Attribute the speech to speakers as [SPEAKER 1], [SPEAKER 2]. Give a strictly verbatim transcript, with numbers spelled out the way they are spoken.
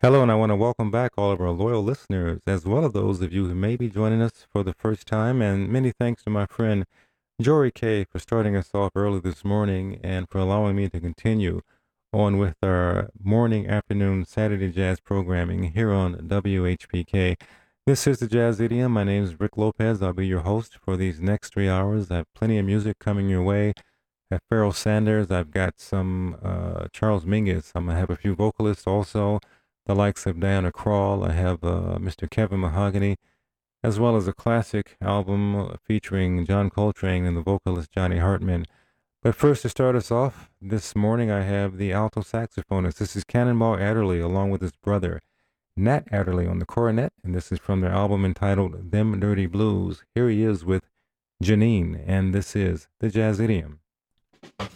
[SPEAKER 1] Hello, and I want to welcome back all of our loyal listeners, as well as those of you who may be joining us for the first time. And many thanks to my friend Jory K for starting us off early this morning and for allowing me to continue on with our morning, afternoon, Saturday jazz programming here on W H P K. This is the Jazz Idiom. My name is Rick Lopez. I'll be your host for these next three hours. I have plenty of music coming your way. I have Pharoah Sanders. I've got some uh, Charles Mingus. I'm going to have a few vocalists also, the likes of Diana Krall. I have uh, Mister Kevin Mahogany, as well as a classic album uh, featuring John Coltrane and the vocalist Johnny Hartman. But first, to start us off this morning, I have the alto saxophonist. This is Cannonball Adderley, along with his brother Nat Adderley on the cornet, and this is from their album entitled Them Dirty Blues. Here he is with Janine, and this is the Jazz Idiom.